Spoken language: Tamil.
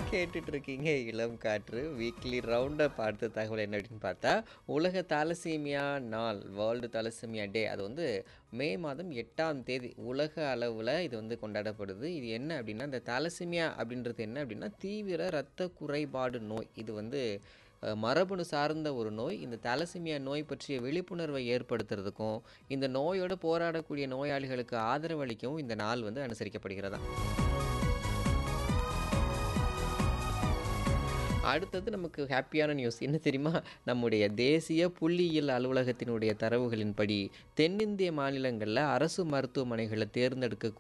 கேட்டுட்டு இருக்கீங்க இளம் காற்று வீக்லி ரவுண்டப் அடுத்த தகவல் என்ன அப்படின்னு பார்த்தா உலக தலசீமியா நாள் வேர்ல்டு தலசீமியா டே அது வந்து மே மாதம் 8ஆம் தேதி உலக அளவில் இது வந்து கொண்டாடப்படுது. இது என்ன அப்படின்னா இந்த தலசீமியா அப்படின்றது என்ன அப்படின்னா தீவிர இரத்த குறைபாடு நோய். இது வந்து மரபணு சார்ந்த ஒரு நோய். இந்த தலசீமியா நோய் பற்றிய விழிப்புணர்வை ஏற்படுத்துறதுக்கும் இந்த நோயோடு போராடக்கூடிய நோயாளிகளுக்கு ஆதரவு அளிக்கவும் இந்த நாள் வந்து அனுசரிக்கப்படுகிறதா. அடுத்தது நமக்கு ஹாப்பியான நியூஸ் என்ன தெரியுமா? நம்முடைய தேசிய புள்ளியியல் அலுவலகத்தினுடைய தரவுகளின்படி, தென்னிந்திய மாநிலங்கள்ல அரசு மருத்துவமனைகள தேர்ந்தெடுக்க